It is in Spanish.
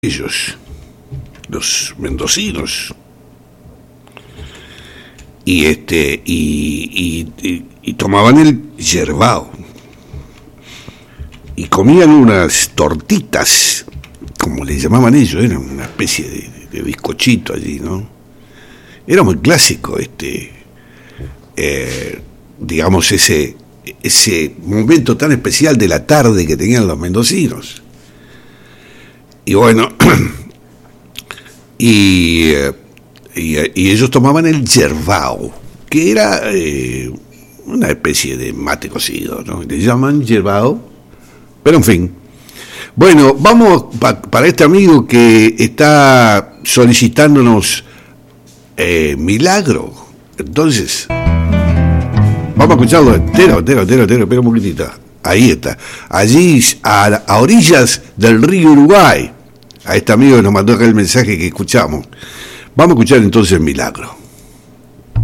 ellos, los mendocinos, y tomaban el yerbao y comían unas tortitas, como le llamaban ellos, era una especie de bizcochito allí, ¿no? Era muy clásico digamos, ese momento tan especial de la tarde que tenían los mendocinos. Y bueno, y ellos tomaban el yerbao, que era una especie de mate cocido, ¿no? Le llaman yerbao, pero en fin. Bueno, vamos para este amigo que está solicitándonos Milagro. Entonces, vamos a escucharlo entero, espera un poquitito. Ahí está, allí a orillas del río Uruguay. A este amigo que nos mandó acá el mensaje que escuchamos. Vamos a escuchar entonces Milagro.